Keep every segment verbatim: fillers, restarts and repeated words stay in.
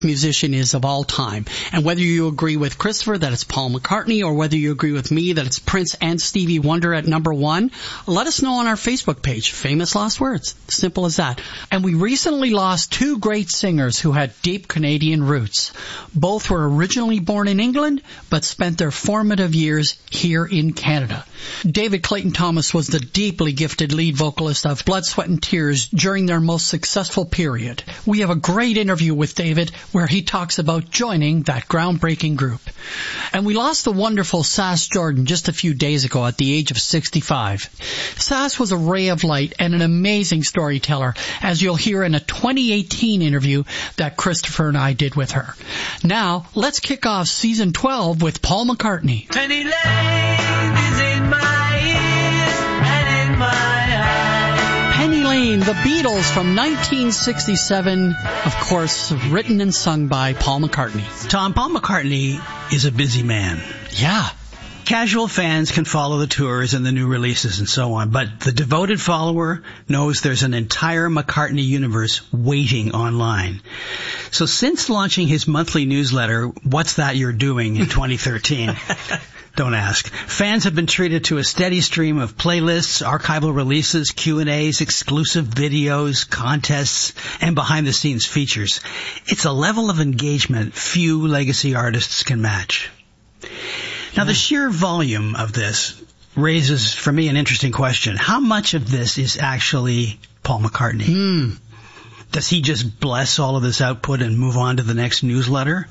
musician is of all time. And whether you agree with Christopher that it's Paul McCartney, or whether you agree with me that it's Prince and Stevie Wonder at number one, let us know on our Facebook page, Famous Lost Words. Simple as that. And we recently lost two great singers who had deep Canadian roots. Both were originally born in England, but spent their formative years here in Canada. David Clayton Thomas was the deeply gifted lead vocalist of Blood, Sweat and Tears during their most successful period. We have a great interview with David where he talks about joining that groundbreaking group. And we lost the wonderful Sass Jordan just a few days ago at the age of sixty-five. Sass was a ray of light and an amazing storyteller, as you'll hear in a twenty eighteen interview that Christopher and I did with her. Now, let's kick off season twelve with Paul McCartney. Penny Lane is in my ears and in my eyes. Penny Lane, the Beatles from nineteen sixty-seven, of course, written and sung by Paul McCartney. Tom, Paul McCartney is a busy man. Yeah. Casual fans can follow the tours and the new releases and so on, but the devoted follower knows there's an entire McCartney universe waiting online. So since launching his monthly newsletter, What's That You're Doing, in twenty thirteen... Don't ask. Fans have been treated to a steady stream of playlists, archival releases, Q and A's, exclusive videos, contests, and behind-the-scenes features. It's a level of engagement few legacy artists can match. Now, the sheer volume of this raises, for me, an interesting question. How much of this is actually Paul McCartney? Mm. Does he just bless all of this output and move on to the next newsletter?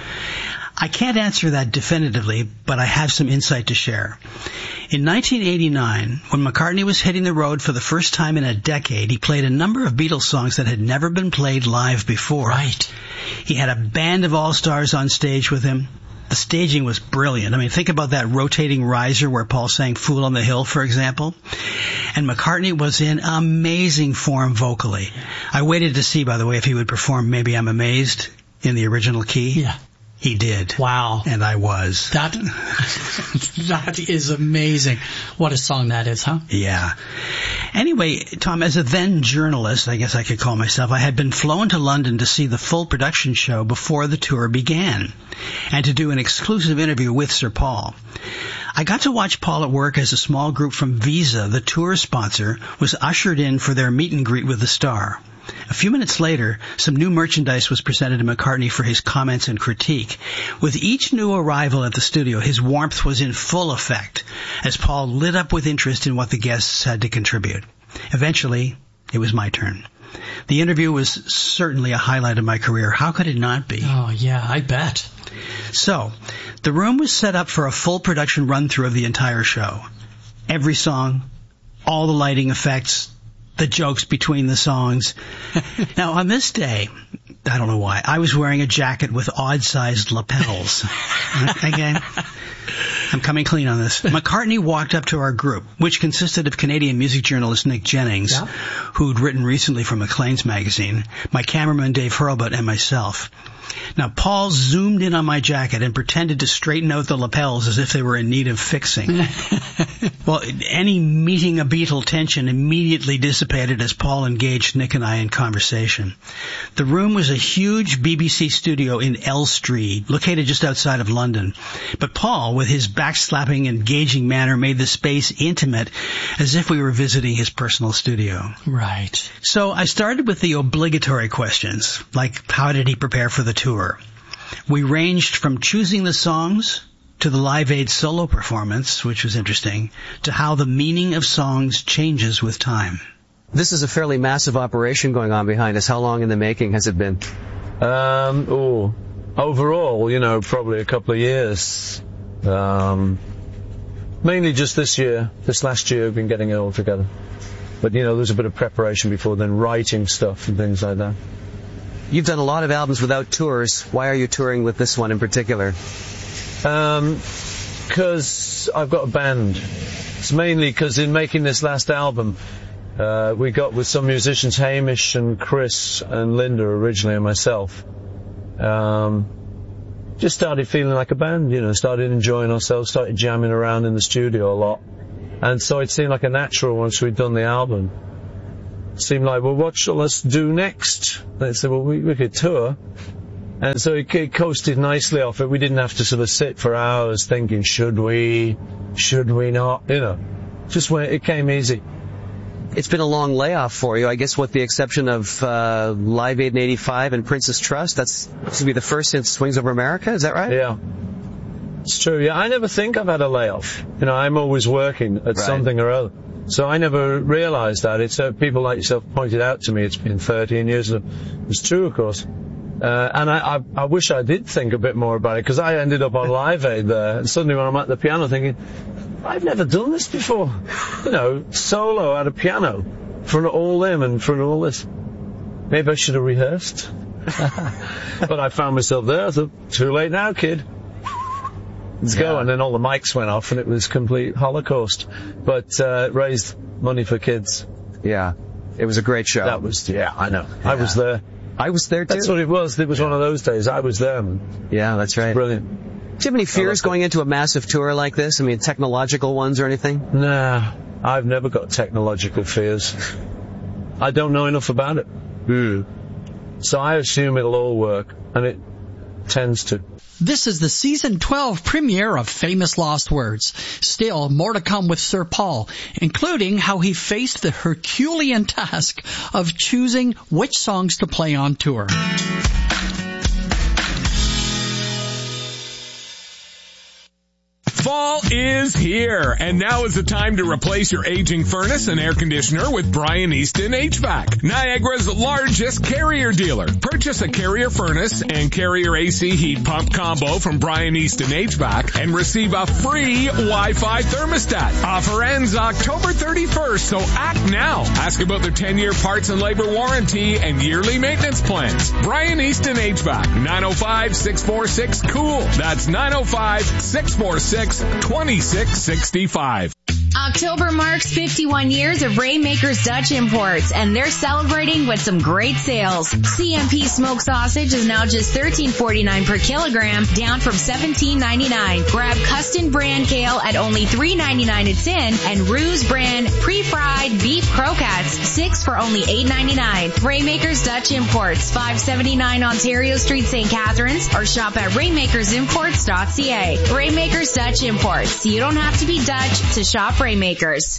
I can't answer that definitively, but I have some insight to share. In nineteen eighty-nine, when McCartney was hitting the road for the first time in a decade, he played a number of Beatles songs that had never been played live before. Right. He had a band of all-stars on stage with him. The staging was brilliant. I mean, think about that rotating riser where Paul sang Fool on the Hill, for example. And McCartney was in amazing form vocally. I waited to see, by the way, if he would perform Maybe I'm Amazed in the original key. Yeah. He did. Wow. And I was. That, that is amazing. What a song that is, huh? Yeah. Anyway, Tom, as a then journalist, I guess I could call myself, I had been flown to London to see the full production show before the tour began, and to do an exclusive interview with Sir Paul. I got to watch Paul at work as a small group from Visa, the tour sponsor, was ushered in for their meet and greet with the star. A few minutes later, some new merchandise was presented to McCartney for his comments and critique. With each new arrival at the studio, his warmth was in full effect, as Paul lit up with interest in what the guests had to contribute. Eventually, it was my turn. The interview was certainly a highlight of my career. How could it not be? Oh, yeah, I bet. So, the room was set up for a full production run-through of the entire show. Every song, all the lighting effects, the jokes between the songs. Now, on this day, I don't know why, I was wearing a jacket with odd-sized lapels. Okay? I'm coming clean on this. McCartney walked up to our group, which consisted of Canadian music journalist Nick Jennings, yeah. who'd written recently for Maclean's magazine, my cameraman Dave Hurlbut, and myself. Now, Paul zoomed in on my jacket and pretended to straighten out the lapels as if they were in need of fixing. Well, any meeting a Beatle tension immediately dissipated as Paul engaged Nick and I in conversation. The room was a huge B B C studio in L Street, located just outside of London. But Paul, with his backslapping, engaging manner, made the space intimate, as if we were visiting his personal studio. Right. So I started with the obligatory questions, like how did he prepare for the tour? We ranged from choosing the songs to the Live Aid solo performance, which was interesting, to how the meaning of songs changes with time. This is a fairly massive operation going on behind us. How long in the making has it been? Um, oh, overall, you know, probably a couple of years. Um, mainly just this year. This last year, we've been getting it all together. But, you know, there's a bit of preparation before then, writing stuff and things like that. You've done a lot of albums without tours. Why are you touring with this one in particular? Um, because I've got a band. It's mainly because in making this last album, uh, we got with some musicians, Hamish and Chris and Linda originally and myself. Um, just started feeling like a band, you know, started enjoying ourselves, started jamming around in the studio a lot. And so it seemed like a natural once we'd done the album. It seemed like, well, what shall us do next? They said, well, we, we could tour. And so it, it coasted nicely off it. We didn't have to sort of sit for hours thinking, should we, should we not, you know. Just when it came easy. It's been a long layoff for you, I guess, with the exception of uh, Live Aid in eighty-five and Princess Trust. That's this will be the first since Swings Over America, is that right? Yeah. It's true, yeah. I never think I've had a layoff. You know, I'm always working at Right. something or other. So I never realised that. It's uh, people like yourself pointed out to me it's been thirteen years. It's true, of course. Uh, and I, I, I wish I did think a bit more about it, because I ended up on Live Aid there, and suddenly when I'm at the piano thinking, I've never done this before. You know, solo at a piano, in front of all them and in front of all this. Maybe I should have rehearsed. But I found myself there. I thought, too late now, kid. Let's go. Yeah. And then all the mics went off and it was complete holocaust. But uh, it raised money for kids. Yeah. It was a great show. That was, yeah, I know. I was there. I was there, too. That's what it was. It was one of those days. I was there. Man. Yeah, that's right. Brilliant. Do you have any fears going into a massive tour like this? I mean, technological ones or anything? Nah, I've never got technological fears. I don't know enough about it. Hmm. So I assume it'll all work, and it tends to. This is the season twelve premiere of Famous Lost Words. Still, more to come with Sir Paul, including how he faced the Herculean task of choosing which songs to play on tour. Fall is here, and now is the time to replace your aging furnace and air conditioner with Brian Easton H V A C, Niagara's largest Carrier dealer. Purchase a Carrier furnace and Carrier A C heat pump combo from Brian Easton H V A C and receive a free Wi-Fi thermostat. Offer ends October thirty-first, so act now. Ask about their ten-year parts and labor warranty and yearly maintenance plans. Brian Easton H V A C, nine oh five, six four six, COOL. That's nine oh five, six four six, two six six five. October marks fifty-one years of Rainmakers Dutch Imports, and they're celebrating with some great sales. C M P smoked sausage is now just thirteen forty-nine per kilogram, down from seventeen ninety-nine. Grab Custom brand kale at only three ninety-nine a tin, and Ruse brand pre-fried beef croquettes, six for only eight ninety-nine. Rainmakers Dutch Imports, five seventy-nine Ontario Street, Saint Catharines, or shop at rainmakers imports dot c a. Rainmakers Dutch Imports. You don't have to be Dutch to shop Rainmakers.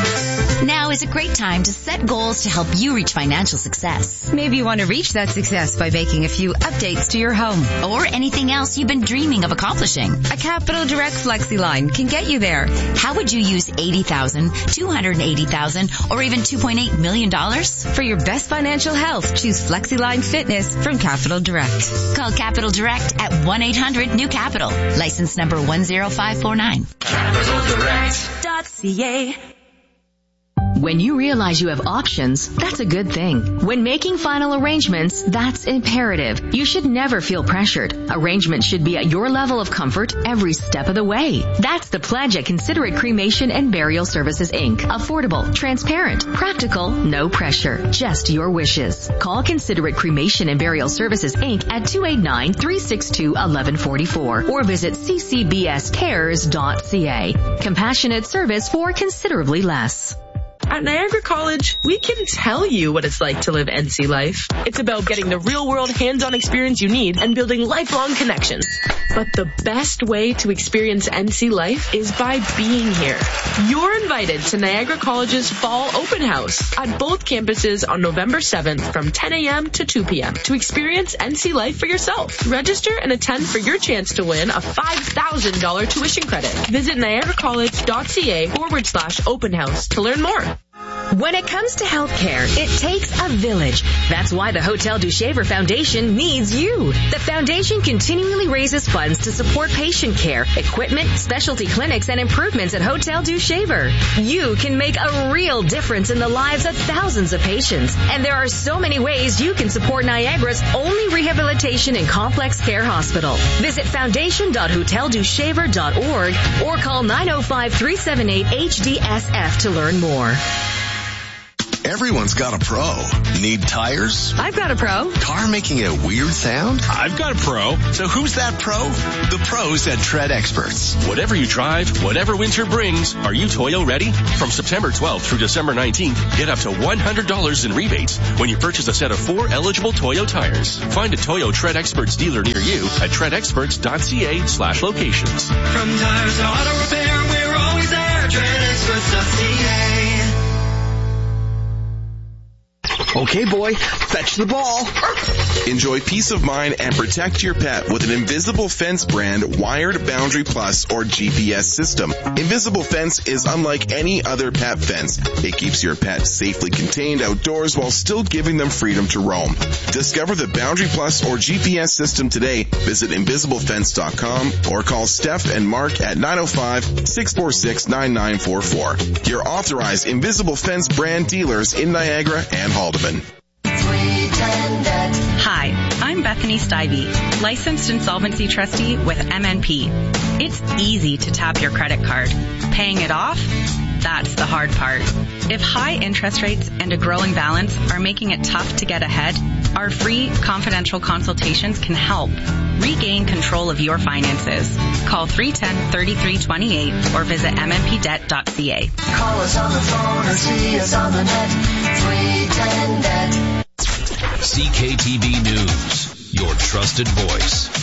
Now is a great time to set goals to help you reach financial success. Maybe you want to reach that success by making a few updates to your home. Or anything else you've been dreaming of accomplishing. A Capital Direct FlexiLine can get you there. How would you use eighty thousand dollars, two hundred eighty thousand dollars, or even two point eight million dollars? For your best financial health, choose FlexiLine Fitness from Capital Direct. Call Capital Direct at one eight hundred new capital. License number one zero five four nine. Capital Direct Dot C A. When you realize you have options, that's a good thing. When making final arrangements, that's imperative. You should never feel pressured. Arrangements should be at your level of comfort every step of the way. That's the pledge at Considerate Cremation and Burial Services, Incorporated. Affordable, transparent, practical, no pressure, just your wishes. Call Considerate Cremation and Burial Services, Incorporated at two eight nine, three six two, one one four four or visit c c b s cares dot c a. Compassionate service for considerably less. At Niagara College, we can tell you what it's like to live N C life. It's about getting the real-world hands-on experience you need and building lifelong connections. But the best way to experience N C life is by being here. You're invited to Niagara College's Fall Open House at both campuses on November seventh from ten a.m. to two p.m. to experience N C life for yourself. Register and attend for your chance to win a five thousand dollars tuition credit. Visit niagara college dot c a forward slash open house to learn more. When it comes to healthcare, it takes a village. That's why the Hotel du Shaver Foundation needs you. The foundation continually raises funds to support patient care, equipment, specialty clinics, and improvements at Hotel du Shaver. You can make a real difference in the lives of thousands of patients. And there are so many ways you can support Niagara's only rehabilitation and complex care hospital. Visit foundation dot hotel du shaver dot org or call nine oh five, three seven eight, H D S F to learn more. Everyone's got a pro. Need tires? I've got a pro. Car making a weird sound? I've got a pro. So who's that pro? The pros at Tread Experts. Whatever you drive, whatever winter brings, are you Toyo ready? From September twelfth through December nineteenth, get up to one hundred dollars in rebates when you purchase a set of four eligible Toyo tires. Find a Toyo Tread Experts dealer near you at tread experts dot c a slash locations. From tires to auto repair, we're always there. tread experts dot c a. Okay, boy, fetch the ball. Enjoy peace of mind and protect your pet with an Invisible Fence brand wired Boundary Plus or G P S system. Invisible Fence is unlike any other pet fence. It keeps your pet safely contained outdoors while still giving them freedom to roam. Discover the Boundary Plus or G P S system today. Visit invisible fence dot com or call Steph and Mark at nine oh five, six four six, nine nine four four. Your authorized Invisible Fence brand dealers in Niagara and Haldeman. Hi, I'm Bethany Stivey, licensed insolvency trustee with M N P. It's easy to tap your credit card. Paying it off? That's the hard part. If high interest rates and a growing balance are making it tough to get ahead, our free confidential consultations can help. Regain control of your finances. Call three one zero, three three two eight or visit m n p debt dot c a. Call us on the phone or see us on the net. three ten debt. C K T V News, your trusted voice.